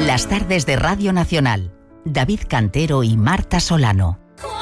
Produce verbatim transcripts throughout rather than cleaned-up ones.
Las tardes de Radio Nacional. David Cantero y Marta Solano.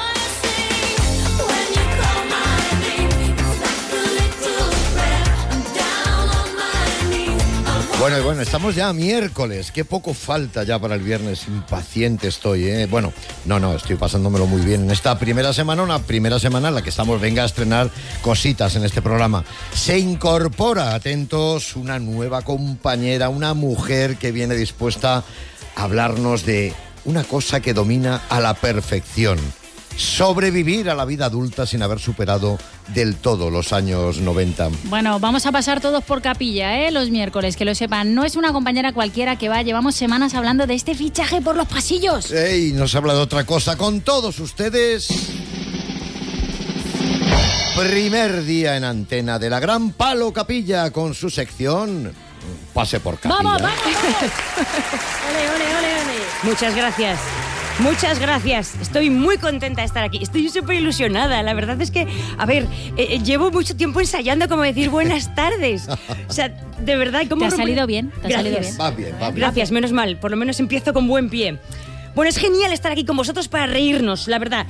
Bueno, y bueno, estamos ya a miércoles. Qué poco falta ya para el viernes. Impaciente estoy, ¿eh? Bueno, no, no, estoy pasándomelo muy bien. En esta primera semana, una primera semana en la que estamos, venga a estrenar cositas en este programa. Se incorpora, atentos, una nueva compañera, una mujer que viene dispuesta a hablarnos de una cosa que domina a la perfección. Sobrevivir a la vida adulta sin haber superado del todo los años noventa. Bueno, vamos a pasar todos por capilla, ¿eh? Los miércoles, que lo sepan. No es una compañera cualquiera que va, llevamos semanas hablando de este fichaje por los pasillos. ¡Ey! Nos habla de otra cosa. Con todos ustedes... Primer día en antena de la Gran Palo Capilla con su sección... Pase por capilla. ¡Vamos, vamos, vamos! ¡Ole, ole, ole, ole! Muchas gracias. Muchas gracias. Estoy muy contenta de estar aquí. Estoy súper ilusionada. La verdad es que, a ver, eh, llevo mucho tiempo ensayando como decir buenas tardes. O sea, de verdad... ¿cómo ¿Te ha rompo... salido bien? ¿Te ha Gracias. salido bien? Va bien, va bien. Gracias, menos mal. Por lo menos empiezo con buen pie. Bueno, es genial estar aquí con vosotros para reírnos, la verdad.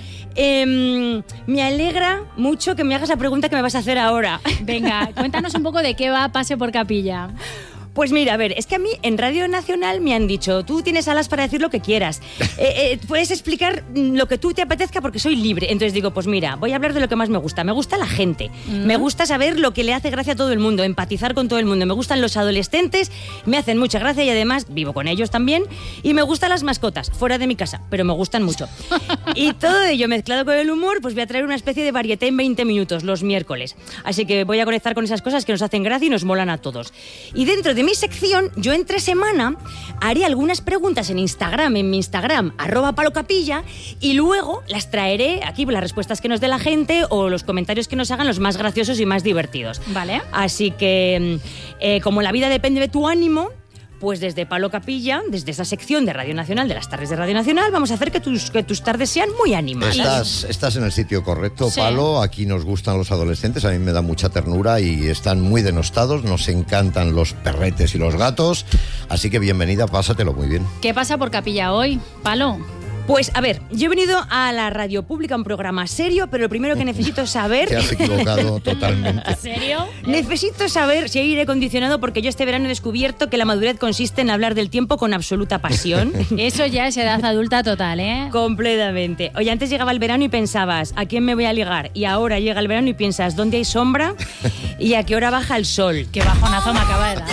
Eh, me alegra mucho que me hagas la pregunta que me vas a hacer ahora. Venga, cuéntanos un poco de qué va Pase por Capilla. Pues mira, a ver, es que a mí en Radio Nacional me han dicho, tú tienes alas para decir lo que quieras, eh, eh, puedes explicar lo que tú te apetezca porque soy libre. Entonces digo, pues mira, voy a hablar de lo que más me gusta. Me gusta la gente, mm. me gusta saber lo que le hace gracia a todo el mundo, empatizar con todo el mundo. Me gustan los adolescentes, me hacen mucha gracia y además vivo con ellos también. Y me gustan las mascotas, fuera de mi casa, pero me gustan mucho. Y todo ello mezclado con el humor, pues voy a traer una especie de varieté en veinte minutos los miércoles. Así que voy a conectar con esas cosas que nos hacen gracia y nos molan a todos. Y dentro de mi sección, yo entre semana haré algunas preguntas en Instagram, en mi Instagram, arroba palocapilla, y luego las traeré aquí, las respuestas que nos dé la gente o los comentarios que nos hagan los más graciosos y más divertidos. Vale. Así que, eh, como la vida depende de tu ánimo, pues desde Palo Capilla, desde esa sección de Radio Nacional, de las tardes de Radio Nacional, vamos a hacer que tus, que tus tardes sean muy animadas. Estás, estás en el sitio correcto, Sí. Palo. Aquí nos gustan los adolescentes, a mí me da mucha ternura y están muy denostados. Nos encantan los perretes y los gatos. Así que bienvenida, pásatelo muy bien. ¿Qué pasa por Capilla hoy, Palo? Pues, a ver, yo he venido a la radio pública, un programa serio, pero lo primero que necesito saber... Te has equivocado totalmente. ¿En serio? Necesito saber si hay aire acondicionado porque yo este verano he descubierto que la madurez consiste en hablar del tiempo con absoluta pasión. Eso ya es edad adulta total, ¿eh? Completamente. Oye, antes llegaba el verano y pensabas, ¿a quién me voy a ligar? Y ahora llega el verano y piensas, ¿dónde hay sombra? ¿Y a qué hora baja el sol? Qué bajonazo me acaba de dar.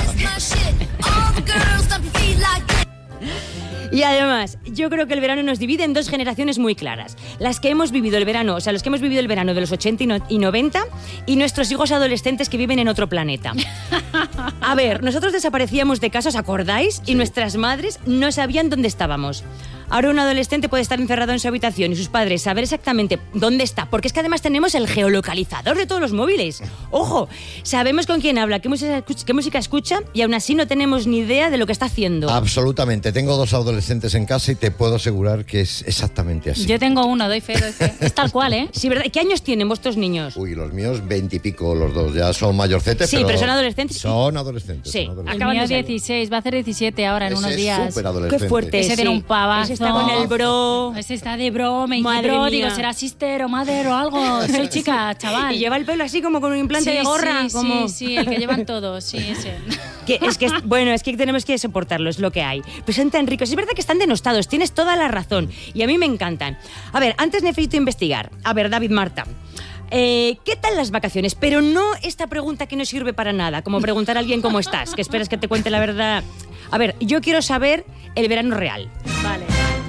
Y además, yo creo que el verano nos divide en dos generaciones muy claras. Las que hemos vivido el verano, o sea, los que hemos vivido el verano de los ochenta y noventa y nuestros hijos adolescentes que viven en otro planeta. A ver, nosotros desaparecíamos de casa, ¿os acordáis? Y nuestras madres no sabían dónde estábamos. Ahora un adolescente puede estar encerrado en su habitación y sus padres saber exactamente dónde está, porque es que además tenemos el geolocalizador de todos los móviles. ¡Ojo! Sabemos con quién habla, qué música escucha, qué música escucha y aún así no tenemos ni idea de lo que está haciendo. Absolutamente. Tengo dos adolescentes en casa y te puedo asegurar que es exactamente así. Yo tengo uno, doy fe, doy fe. Es tal cual, ¿eh? Sí, ¿verdad? ¿Qué años tienen vuestros niños? Uy, los míos veintipico los dos. Ya son mayorcetes, Sí, pero... pero son adolescentes. Son adolescentes. Sí, son adolescentes. El Acaban mío de salir. dieciséis, va a hacer diecisiete ahora en Ese unos es días. súper adolescente. Qué fuerte. Ese sí. tiene un pavazo. Ese está con el bro. Ese está de bro, me dice Madre bro, mía. digo, será sister o mother o algo. Soy chica, chaval. Y lleva el pelo así como con un implante Sí, de gorra. sí, como... sí, sí, el que llevan todos, sí, ese. Que es que, bueno, es que tenemos que soportarlo, es lo que hay. Pero son tan ricos. Es verdad que están denostados, tienes toda la razón. Y a mí me encantan. A ver, antes necesito investigar. A ver, David, Marta. Eh, ¿Qué tal las vacaciones? Pero no esta pregunta que no sirve para nada, como preguntar a alguien cómo estás, que esperas que te cuente la verdad. A ver, yo quiero saber el verano real. Vale.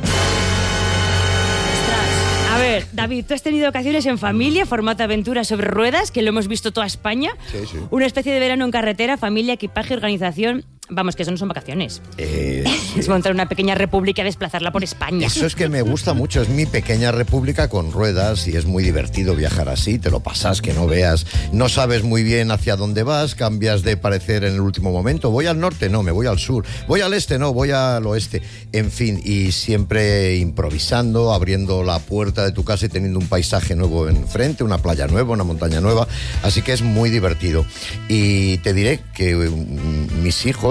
A ver, David, ¿tú has tenido vacaciones en familia, formato aventura sobre ruedas, que lo hemos visto toda España? Sí, sí. Una especie de verano en carretera, familia, equipaje, organización... Vamos, que eso no son vacaciones. Eh, Es montar una pequeña república y desplazarla por España. Eso es que me gusta mucho, es mi pequeña república con ruedas y es muy divertido viajar así, te lo pasas que no veas, no sabes muy bien hacia dónde vas, cambias de parecer en el último momento, voy al norte, no, me voy al sur, voy al este, no, voy al oeste, en fin, y siempre improvisando, abriendo la puerta de tu casa y teniendo un paisaje nuevo enfrente, una playa nueva, una montaña nueva, así que es muy divertido. Y te diré que um, mis hijos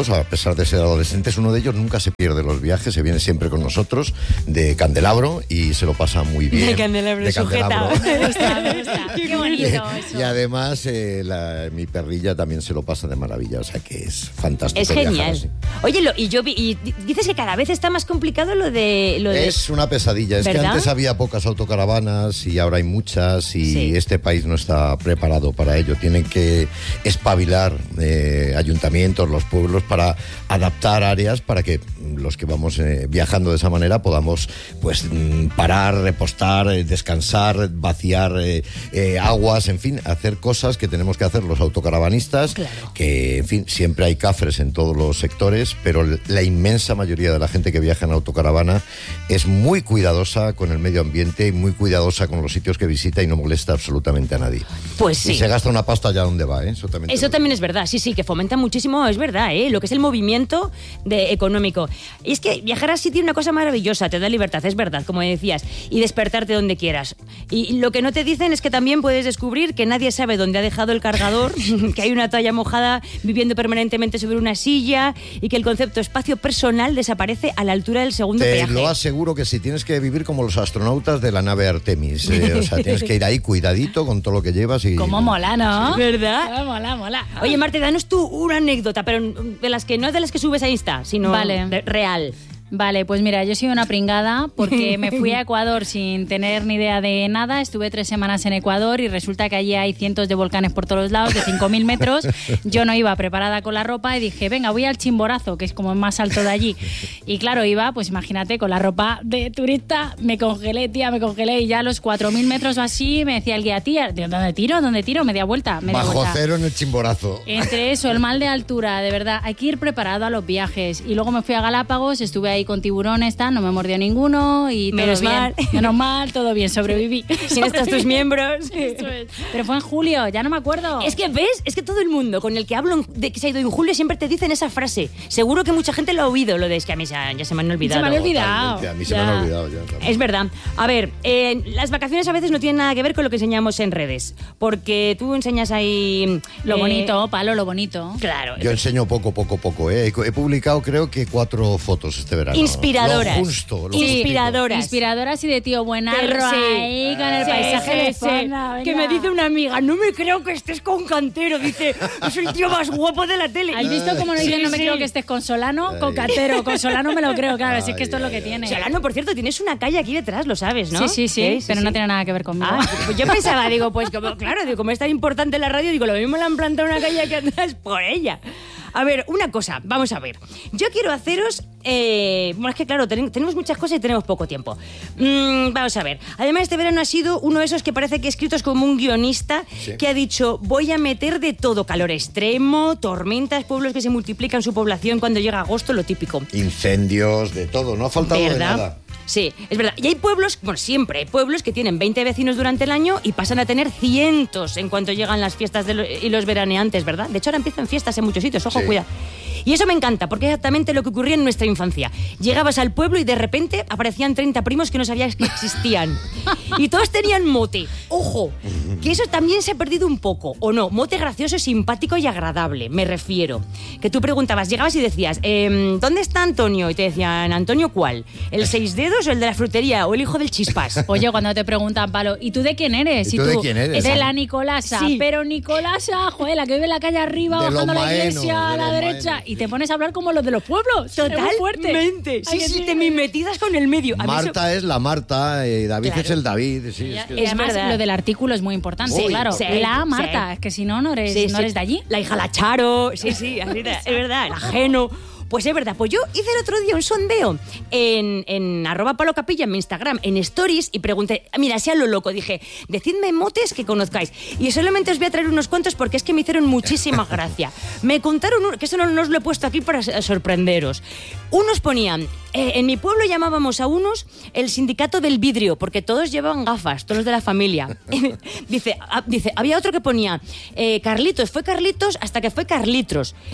hijos, a pesar de ser adolescentes, uno de ellos nunca se pierde los viajes, se viene siempre con nosotros de Candelabro y se lo pasa muy bien. De Candelabro, de sujeta. Candelabro. Me gusta, me gusta. Qué bonito eso. Y además eh, la, mi perrilla también se lo pasa de maravilla, o sea que es fantástico. Es viajar genial. así. Oye, lo, y yo vi, y dices que cada vez está más complicado lo de... Lo de... Es una pesadilla, es ¿verdad? que antes había pocas autocaravanas y ahora hay muchas y Sí. este país no está preparado para ello. Tienen que espabilar eh, ayuntamientos, los pueblos para adaptar áreas para que los que vamos eh, viajando de esa manera podamos pues mm, parar, repostar, eh, descansar, vaciar eh, eh, aguas, en fin, hacer cosas que tenemos que hacer los autocaravanistas, Claro. que en fin, siempre hay cafres en todos los sectores, pero la inmensa mayoría de la gente que viaja en autocaravana es muy cuidadosa con el medio ambiente y muy cuidadosa con los sitios que visita y no molesta absolutamente a nadie. Pues sí. Y se gasta una pasta allá donde va, ¿eh? Eso también. te Eso lo también es verdad, sí, sí, que fomenta muchísimo, es verdad, ¿eh? Lo que es el movimiento de, económico. Y es que viajar así tiene una cosa maravillosa, te da libertad, es verdad, como decías, y despertarte donde quieras. Y lo que no te dicen es que también puedes descubrir que nadie sabe dónde ha dejado el cargador, que hay una toalla mojada viviendo permanentemente sobre una silla y que el concepto espacio personal desaparece a la altura del segundo Te peaje. lo aseguro que si tienes que vivir como los astronautas de la nave Artemis, eh, o sea, tienes que ir ahí cuidadito con todo lo que llevas y... Cómo mola, ¿no? ¿Verdad? Cómo mola, mola. Oye, Marte, danos tú una anécdota, pero de las que no de las que subes a Insta, sino Vale. de- real. Vale, pues mira, yo soy una pringada porque me fui a Ecuador sin tener ni idea de nada. Estuve tres semanas en Ecuador y resulta que allí hay cientos de volcanes por todos lados, de cinco mil metros. Yo no iba preparada con la ropa y dije, venga, voy al Chimborazo, que es como el más alto de allí. Y claro, iba, pues imagínate, con la ropa de turista, me congelé, tía, me congelé. Y ya a los cuatro mil metros o así me decía el guía, tía, ¿dónde tiro? ¿Dónde tiro? Media vuelta, media Bajo vuelta. cero en el Chimborazo. Entre eso, el mal de altura, de verdad, hay que ir preparado a los viajes. Y luego me fui a Galápagos, estuve ahí con tiburones, tal, no me mordió ninguno y todo Menos bien. mal. Menos mal, todo bien, sobreviví. Sin estos tus miembros. Eso es. Pero fue en julio, ya no me acuerdo. Es que, ¿ves? Es que todo el mundo con el que hablo de que se ha ido en julio siempre te dicen esa frase. Seguro que mucha gente lo ha oído, lo de es que a mí ya, ya se me han olvidado. Se me han olvidado. Totalmente, a mí se Ya. me han olvidado ya. también. Es verdad. A ver, eh, las vacaciones a veces no tienen nada que ver con lo que enseñamos en redes. Porque tú enseñas ahí... Lo eh, bonito, Palo, lo bonito. Claro. Yo enseño poco, poco, poco. ¿eh? He, he publicado creo que cuatro fotos este verano. Inspiradoras. Lo justo. Lo Sí. justito. Inspiradoras. Inspiradoras y de tío buenarro Sí. ahí con el Sí, paisaje sí, de sí. fondo, Que venga. me dice una amiga, no me creo que estés con Cantero. Dice, es el tío más guapo de la tele. ¿Has visto cómo no Sí, dicen no me sí. creo que estés con Solano? Con Cantero, con Solano me lo creo, claro, si es que esto es lo que tiene. Solano, por cierto, tienes una calle aquí detrás, lo sabes, ¿no? Sí, sí, sí, pero no tiene nada que ver conmigo. Ah, pues yo pensaba, digo, pues como, claro, digo, como es tan importante la radio, digo, lo mismo le han plantado una calle aquí atrás por ella. A ver, una cosa, vamos a ver. Yo quiero haceros... Eh, bueno, es que claro, ten- tenemos muchas cosas y tenemos poco tiempo. Mm, vamos a ver. Además, este verano ha sido uno de esos que parece que escritos como un guionista Sí. que ha dicho, voy a meter de todo, calor extremo, tormentas, pueblos que se multiplican su población cuando llega agosto, lo típico. Incendios, de todo. No ha faltado de ¿Verdad? nada. Sí, es verdad. Y hay pueblos, bueno, siempre hay pueblos que tienen veinte vecinos durante el año y pasan a tener cientos en cuanto llegan las fiestas de lo- y los veraneantes, ¿verdad? De hecho, ahora empiezan fiestas en muchos sitios, ojo, Sí. cuida. Y eso me encanta, porque es exactamente lo que ocurría en nuestra infancia. Llegabas al pueblo y de repente aparecían treinta primos que no sabías que existían. Y todos tenían mote. Ojo, que eso también se ha perdido un poco, ¿o no? Mote gracioso, simpático y agradable, me refiero. Que tú preguntabas, llegabas y decías, em, ¿dónde está Antonio? Y te decían, ¿Antonio cuál? ¿El seis dedos o el de la frutería o el hijo del chispas? Oye, cuando te preguntan, Palo, ¿y tú de quién eres? ¿Y tú de quién eres? De la Nicolasa. Sí. Pero Nicolasa, joder, la que vive en la calle arriba, De los bajando la Maeno, iglesia a de la los derecha. Maeno, Y te pones a hablar como los de los pueblos. Es muy fuerte. Totalmente. Sí, Ay, que sí, sí. te mimetizas con el medio. A mí eso- Marta es la Marta, eh, David Claro. es el David. Sí, Y es que- y además, verdad. lo del artículo es muy importante, Sí, claro. sí, la sí. Marta, es que si no, no eres, Sí, no sí. eres de allí. La hija la Charo, sí, sí, así de- es verdad, el ajeno. Pues es verdad, pues yo hice el otro día un sondeo en, en arroba Palo Capilla, en mi Instagram, en Stories, y pregunté, mira, sea lo loco, dije, decidme motes que conozcáis. Y solamente os voy a traer unos cuantos porque es que me hicieron muchísima gracia. Me contaron, un- que eso no, no os lo he puesto aquí para s- sorprenderos. Unos ponían, eh, en mi pueblo llamábamos a unos el sindicato del vidrio, porque todos llevaban gafas, todos los de la familia. dice, ah, dice, había otro que ponía, eh, Carlitos, fue Carlitos hasta que fue Carlitos.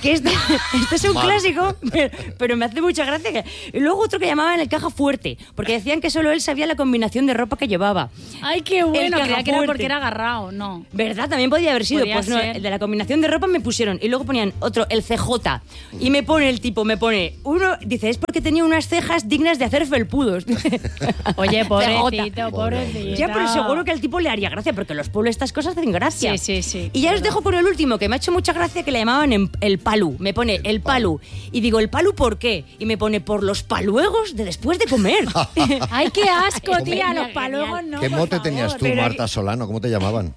que este, este es un Mal. clásico, pero, pero me hace mucha gracia. Que, y luego otro que llamaban el caja fuerte, porque decían que solo él sabía la combinación de ropa que llevaba. Ay, qué bueno, caja creía que era fuerte. porque era agarrado, no. ¿Verdad? También podía haber sido. Podría Pues no, ser. el de la combinación de ropa me pusieron. Y luego ponían otro, el C J. Y me pone el tipo, me pone, uno, dice, es porque tenía unas cejas dignas de hacer felpudos. Oye, pobrecito, C J. pobrecito. Ya, pero seguro que al tipo le haría gracia, porque los pueblos estas cosas hacen gracia. Sí, sí, sí. Y ya os Verdad. dejo con el último, que me ha hecho mucha gracia, que le llamaban en- el palu. Me pone el palu. Y digo, ¿el palu por qué? Y me pone, por los paluegos de después de comer. Ay, qué asco, tía, Genial, los paluegos no. ¿Qué por mote favor. tenías tú, Pero- Marta Solano? ¿Cómo te llamaban?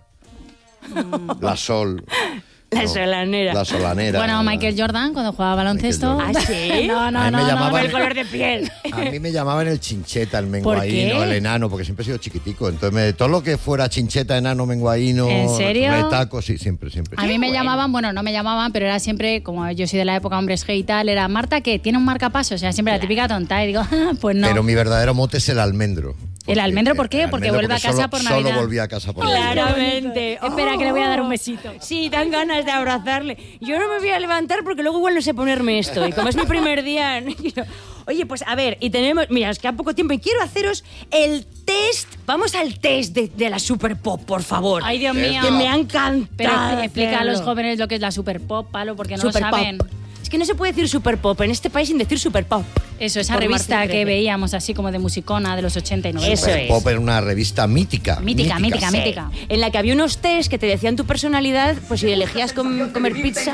La Sol. La No, solanera. La solanera. Bueno, Michael Jordan, cuando jugaba baloncesto. Michael ¿Ah, sí? No, no, A mí no. me no, llamaban- no. El color de piel. A mí me llamaban el chincheta, el ¿Por menguaíno, qué? el enano, porque siempre he sido chiquitico. Entonces, me- todo lo que fuera chincheta, enano, menguaíno, ¿En serio? retaco, sí, siempre, siempre. A mí me bueno. llamaban, bueno, no me llamaban, pero era siempre, como yo soy de la época hombres G y tal, era Marta, que tiene un marcapasos, o sea, siempre la típica tonta. Y digo, ah, pues no. Pero mi verdadero mote es el almendro. ¿El almendro por qué? el Porque almendro vuelve a casa solo- por Navidad. Solo volví a casa por Navidad. Claramente. Espera, que le voy a dar un besito. Sí, dan ganas de abrazarle. Yo no me voy a levantar porque luego igual no sé ponerme esto. Y como es mi primer día... no quiero- Oye, pues a ver, y tenemos... Mira, es que a poco tiempo y quiero haceros el test... Vamos al test de, de la Super Pop, por favor. Ay, Dios mío. Que me ha encantado. Pero expli- explica a los hacerlo. jóvenes lo que es la super pop, Palo, porque no Super lo saben. Pop. Es que no se puede decir Super Pop en este país sin decir Super Pop. Eso, esa Por revista Martín que Trece. veíamos así como de musicona de los ochenta y noventa. Eso Super es. Pop era una revista mítica. Mítica, mítica, Sí, mítica. en la que había unos test que te decían tu personalidad, pues si elegías com- comer pizza...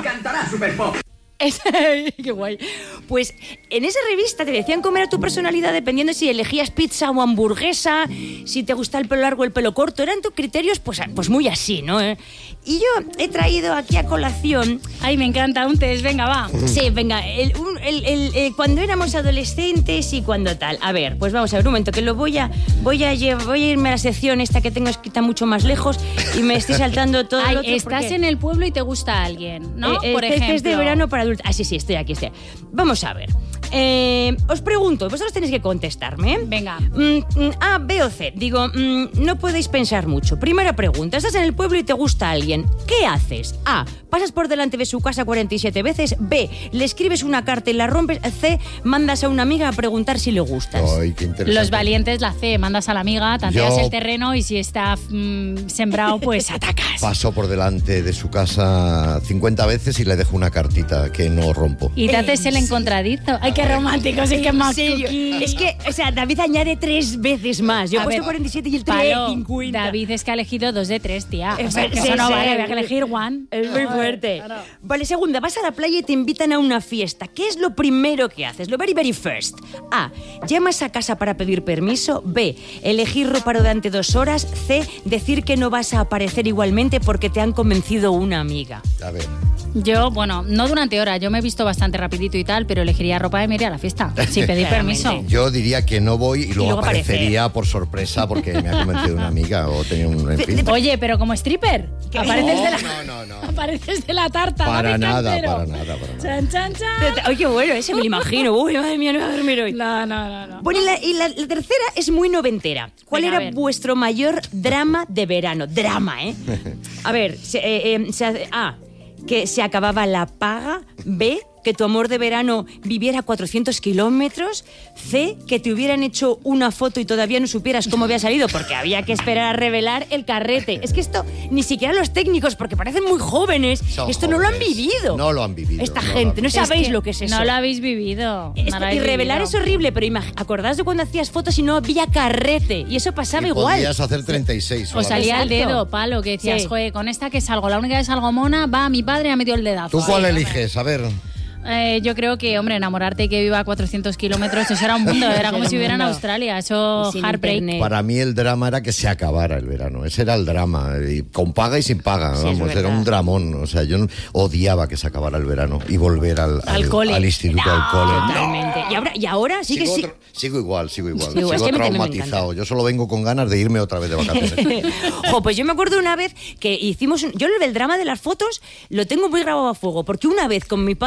Es- ¡Qué guay! Pues en esa revista te decían comer a tu personalidad dependiendo si elegías pizza o hamburguesa, si te gusta el pelo largo o el pelo corto. Eran tus criterios pues, pues muy así, ¿no? ¿Eh? Y yo he traído aquí a colación... Ay, me encanta un test, venga, va. Sí, venga, el, un- el- el- el- cuando éramos adolescentes y cuando tal. A ver, pues vamos a ver un momento, que lo voy a voy a, lle- voy a irme a la sección esta que tengo escrita mucho más lejos y me estoy saltando todo Ay, lo otro estás porque- en el pueblo y te gusta alguien, ¿no? Eh, Por este ejemplo. es de verano para adultos. Ah, sí, sí, estoy aquí, estoy. Vamos a ver. Eh, os pregunto, vosotros tenéis que contestarme. ¿eh? Venga. Mm, mm, A, B o C. Digo, mm, no podéis pensar mucho. Primera pregunta. Estás en el pueblo y te gusta alguien. ¿Qué haces? A, pasas por delante de su casa cuarenta y siete veces. B, le escribes una carta y la rompes. C, mandas a una amiga a preguntar si le gustas. Ay, qué interesante. Los valientes, la C, mandas a la amiga, tanteas Yo- el terreno y si está mm, sembrado, pues atacas. Paso por delante de su casa cincuenta veces y le dejo una cartita que no rompo. Y te haces el encontradizo. Ay, qué romántico, sí que ¿En más serio? cookie. Es que, o sea, David añade tres veces más. Yo he A puesto ver, cuarenta y siete y él tiene Palo, cincuenta. David es que ha elegido dos de tres, tía. O sea, que Sí, eso no sí. vale, había que elegir one. Es muy fuerte. Vale, segunda, vas a la playa y te invitan a una fiesta. ¿Qué es lo primero que haces? Lo very, very first. A, llamas a casa para pedir permiso. B, elegir ropa durante dos horas. C, decir que no vas a aparecer igualmente porque te han convencido una amiga. A ver. Yo, bueno, no durante horas, yo me he visto bastante rapidito y tal, pero elegiría ropa de me iría a la fiesta, sin pedir Claramente. permiso. Yo diría que no voy y luego, luego aparecería por sorpresa porque me ha convencido una amiga o tenía un... En fin. Oye, pero como stripper, apareces de la... No, no, no. Apareces de la tarta. Para David nada, Cantero. para nada, para nada. Chan, chan, chan. Ay, qué bueno, ese me lo imagino. Uy, madre mía, no voy a dormir hoy. No, no, no, no. Bueno, y la, y la- la tercera es muy noventera. ¿Cuál Venga, a era ver. vuestro mayor drama de verano? Drama, ¿eh? A ver, se- eh, eh, se- A, que se acababa la paga. B, que tu amor de verano viviera cuatrocientos kilómetros. C, que te hubieran hecho una foto y todavía no supieras cómo había salido porque había que esperar a revelar el carrete. Es que esto, ni siquiera los técnicos, porque parecen muy jóvenes, Son esto no lo han jóvenes. vivido. No lo han vivido, Esta no lo gente, han no vivido. sabéis que lo que es eso. No lo habéis vivido. Esto- no lo y habéis revelar vivido. es horrible, pero imag- acordaos de cuando hacías fotos y no había carrete. Y eso pasaba Y igual. podías hacer treinta y seis. O salía el Exacto. dedo, Palo, que decías, Sí. joder, con esta que salgo, la única que salgo mona, va, mi padre ha metido el dedazo. ¿Tú cuál Ay, eliges? A ver. Eh, yo creo que, hombre, enamorarte y que viva a cuatrocientos kilómetros, eso era un mundo, era como Era si un hubiera en mundo. Australia, eso Sin heartbreak. internet. Para mí el drama era que se acabara el verano. Ese era el drama. Y con paga y sin paga. Sí, es vamos, era verdad. un dramón. O sea, yo no- odiaba que se acabara el verano y volver al, Al cole. al instituto, al cole. No. Totalmente. Y ahora, y ahora sí que Sigo, sí. otro- sigo igual, sigo igual. Sigo igual. Sigo Es que a mí también me traumatizado. Yo solo vengo con ganas de irme otra vez de vacaciones. Jo, pues yo me acuerdo una vez que hicimos. un- Yo el del drama de las fotos lo tengo muy grabado a fuego, porque una vez con mi padre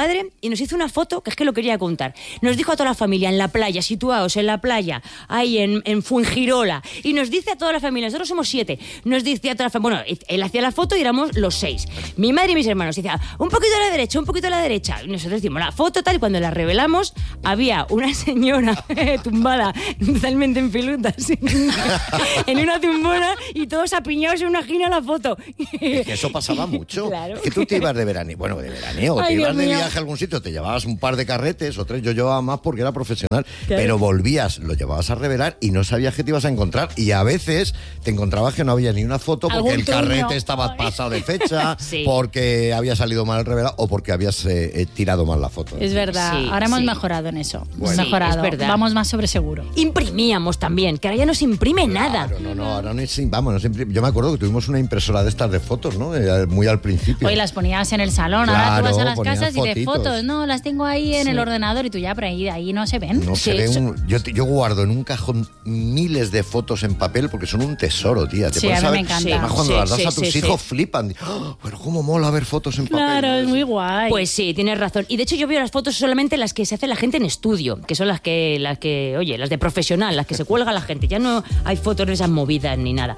y nos hizo una foto, que es que lo quería contar. Nos dijo a toda la familia, en la playa, situados en la playa, ahí en, en Fuengirola, y nos dice a toda la familia, nosotros somos siete, nos dice a toda la familia, bueno, él hacía la foto y éramos los seis. Mi madre y mis hermanos, decía, un poquito a la derecha, un poquito a la derecha. Y nosotros decimos la foto tal, y cuando la revelamos, había una señora tumbada, totalmente en pelutas, en una tumbona, y todos apiñados en una esquina la foto. Es que eso pasaba mucho. Claro. Es que tú te ibas de veraneo, bueno, de veraneo, Ay, te ibas Dios de mío. viaje a algún sitio, te llevabas un par de carretes o tres, yo llevaba más porque era profesional, Claro. pero volvías, lo llevabas a revelar y no sabías qué te ibas a encontrar, y a veces te encontrabas que no había ni una foto porque Algún el truño. carrete estaba pasado de fecha, Sí. porque había salido mal el revelado o porque habías eh, eh, tirado mal la foto. Es verdad, Sí, ahora hemos sí. mejorado en eso. Bueno. Hemos mejorado. Sí, es verdad. Vamos más sobre seguro. Imprimíamos también, que ahora ya no se imprime nada. Claro, no, no, ahora no es, vamos, no se imprime. Yo me acuerdo que tuvimos una impresora de estas de fotos, ¿no? Eh, Muy al principio. Hoy las ponías en el salón, ahora tú Claro, vas a las ponías casas y de fotitos. fotos, no, las tengo ahí en Sí. el ordenador y tú ya, pero ahí, ahí no se ven. No Sí, se ve eso- un- yo, te- yo guardo en un cajón miles de fotos en papel porque son un tesoro, tía. Te Sí, pones a mí me ver- encanta. Además, cuando Sí, las das sí, a tus sí, hijos sí. flipan. ¡Oh! Pero cómo mola ver fotos en papel. Claro, es muy guay. Pues sí, tienes razón. Y de hecho yo veo las fotos solamente las que se hace la gente en estudio, que son las que, las que, oye, las de profesional, las que se cuelga la gente. Ya no hay fotos de esas movidas ni nada.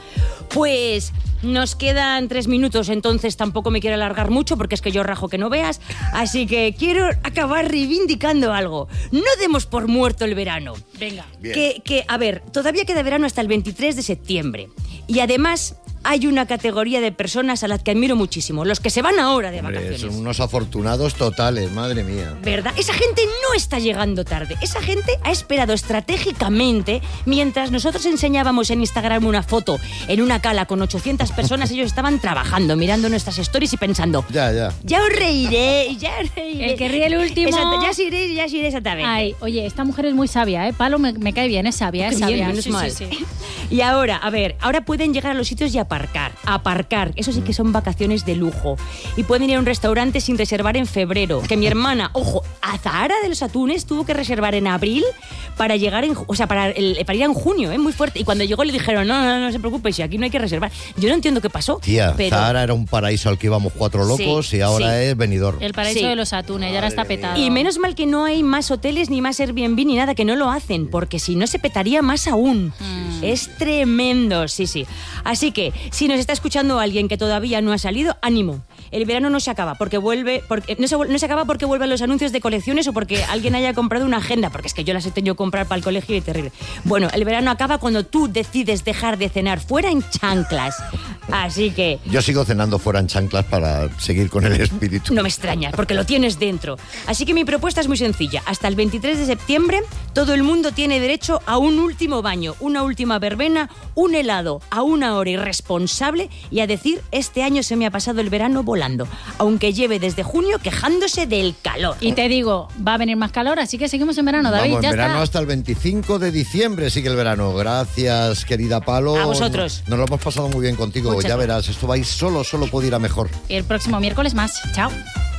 Pues nos quedan tres minutos, entonces tampoco me quiero alargar mucho porque es que yo rajo que no veas. Así que quiero acabar reivindicando algo. No demos por muerto el verano. Venga. Bien. Que, que, a ver, todavía queda verano hasta el veintitrés de septiembre. Y además hay una categoría de personas a las que admiro muchísimo, los que se van ahora de Hombre, vacaciones. son unos afortunados totales, madre mía. ¿Verdad? Esa gente no está llegando tarde. Esa gente ha esperado estratégicamente mientras nosotros enseñábamos en Instagram una foto en una cala con ochocientas personas. Ellos estaban trabajando, mirando nuestras stories y pensando, Ya, ya. ya os reiré, ya os reiré. El que ríe el último. Exacto, ya os iré, ya os iré exactamente. Ay, oye, esta mujer es muy sabia, ¿eh? Palo me, me cae bien, es sabia, es Qué bien, sabia. menos Sí, mal. sí, sí. Y ahora, a ver, ahora pueden llegar a los sitios y aparcar. Aparcar. Eso sí que son vacaciones de lujo. Y pueden ir a un restaurante sin reservar en febrero. Que mi hermana, ojo, a Zahara de los Atunes tuvo que reservar en abril para llegar en, o sea, para, el, para ir en junio, ¿eh? Muy fuerte. Y cuando llegó le dijeron, no, no, no se preocupe, si aquí no hay que reservar. Yo no entiendo qué pasó. Tía, pero Zahara era un paraíso al que íbamos cuatro locos Sí, y ahora sí. es Benidorm. El paraíso Sí. de los atunes, ya ahora está petado. Y menos mal que no hay más hoteles ni más Airbnb ni nada, que no lo hacen, porque si no se petaría más aún. Mm. Es tremendo, sí, sí. Así que, si nos está escuchando alguien que todavía no ha salido, ánimo. El verano no se acaba porque vuelve, porque no se, no se acaba porque vuelven los anuncios de colecciones o porque alguien haya comprado una agenda, porque es que yo las he tenido que comprar para el colegio y terrible. Bueno, el verano acaba cuando tú decides dejar de cenar fuera en chanclas. Así que Yo sigo cenando fuera en chanclas para seguir con el espíritu. no me extraña, porque lo tienes dentro. Así que mi propuesta es muy sencilla. Hasta el veintitrés de septiembre, todo el mundo tiene derecho a un último baño, una última verbena, un helado a una hora irresponsable y a decir, este año se me ha pasado el verano volando, aunque lleve desde junio quejándose del calor. Y te digo, va a venir más calor, así que seguimos en verano, David. Vamos, en ya verano está. hasta el veinticinco de diciembre sigue el verano. Gracias, querida Palo. A vosotros. Nos lo hemos pasado muy bien contigo. Muchas ya gracias. verás, esto va a ir solo, solo puede ir a mejor. Y el próximo miércoles más. Chao.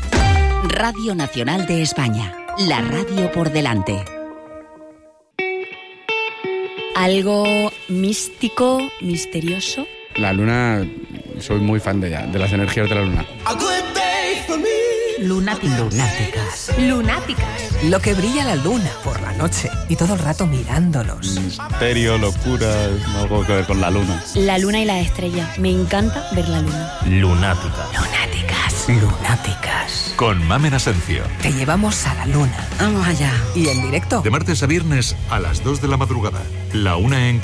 Radio Nacional de España. La radio por delante. Algo místico, misterioso. La luna, soy muy fan de ella, de las energías de la luna. Lunáticas. Lunáticas. Lunáticas. Lo que brilla la luna por la noche y todo el rato mirándolos. Misterio, locura, algo que ver con la luna. La luna y la estrella. Me encanta ver la luna. Lunática. Lunáticas. Lunáticas. Con Mamen Asencio. Te llevamos a la luna. Vamos allá. Y en directo. De martes a viernes a las dos de la madrugada. La una en